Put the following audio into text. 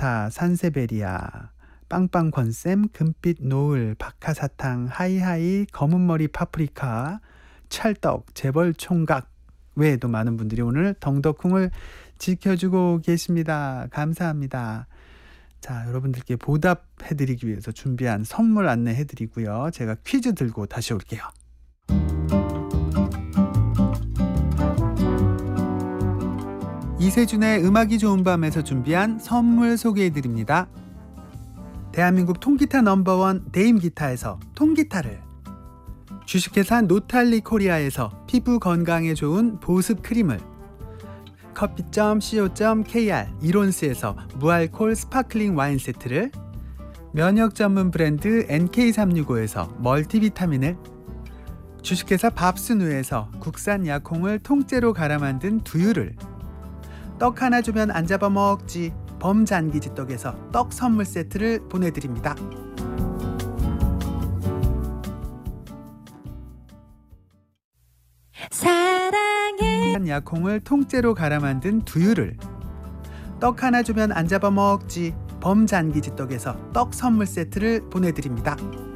라비스타, 산세베리아, 빵빵권쌤, 금빛 노을, 박하사탕, 하이하이, 검은머리 파프리카, 찰떡, 재벌총각 외에도 많은 분들이 오늘 덩덕쿵을 지켜주고 계십니다. 감사합니다. 자, 여러분들께 보답해드리기 위해서 준비한 선물 안내해드리고요. 제가 퀴즈 들고 다시 올게요. 이세준의 음악이 좋은 밤에서 준비한 선물 소개해드립니다. 대한민국 통기타 넘버원 네임기타에서 통기타를, 주식회사 노탈리 코리아에서 피부 건강에 좋은 보습 크림을, 커피.co.kr 이론스에서 무알콜 스파클링 와인 세트를, 면역 전문 브랜드 NK365에서 멀티비타민을, 주식회사 밥스누에서 국산 약콩을 통째로 갈아 만든 두유를, 떡 하나 주면 안 잡아먹지 범잔기지 떡에서 떡 선물 세트를 보내드립니다. 사랑해 약콩을 통째로 갈아 만든 두유를, 떡 하나 주면 안 잡아먹지 범잔기지 떡에서 떡 선물 세트를 보내드립니다.